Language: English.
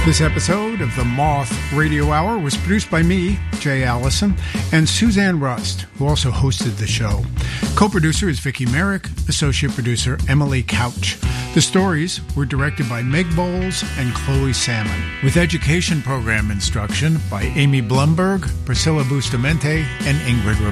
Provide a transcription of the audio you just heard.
This episode of the Moth Radio Hour was produced by me, Jay Allison, and Suzanne Rust, who also hosted the show. Co-producer is Vicki Merrick, associate producer Emily Couch. The stories were directed by Meg Bowles and Chloe Salmon, with education program instruction by Amy Blumberg, Priscilla Bustamante, and Ingrid